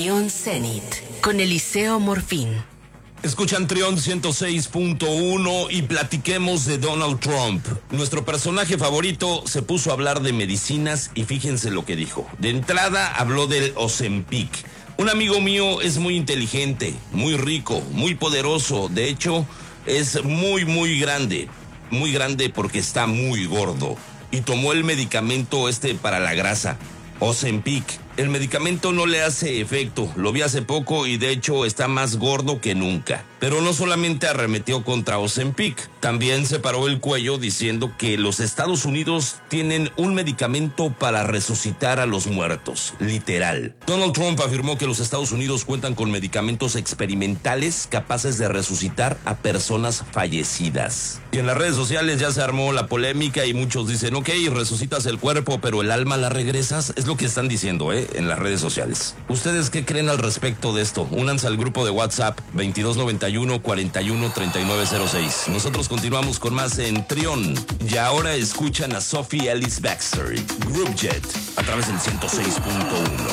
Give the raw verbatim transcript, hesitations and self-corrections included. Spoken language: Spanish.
Trión Zenit con Eliseo Morfín. Escuchan Trión ciento seis punto uno y platiquemos de Donald Trump. Nuestro personaje favorito se puso a hablar de medicinas y fíjense lo que dijo. De entrada habló del Ozempic. Un amigo mío es muy inteligente, muy rico, muy poderoso. De hecho, es muy, muy grande. Muy grande porque está muy gordo. Y tomó el medicamento este para la grasa, Ozempic. El medicamento no le hace efecto, lo vi hace poco y de hecho está más gordo que nunca. Pero no solamente arremetió contra Ozempic, también se paró el cuello diciendo que los Estados Unidos tienen un medicamento para resucitar a los muertos, literal. Donald Trump afirmó que los Estados Unidos cuentan con medicamentos experimentales capaces de resucitar a personas fallecidas. Y en las redes sociales ya se armó la polémica y muchos dicen, ok, resucitas el cuerpo, pero el alma la regresas. Es lo que están diciendo, ¿eh? En las redes sociales. ¿Ustedes qué creen al respecto de esto? Únanse al grupo de WhatsApp veintidós noventa y uno, cuarenta y uno, treinta y nueve cero seis. Nosotros continuamos con más en Trión. Y ahora escuchan a Sophie Ellis-Bextor, Group Jet, a través del ciento seis punto uno.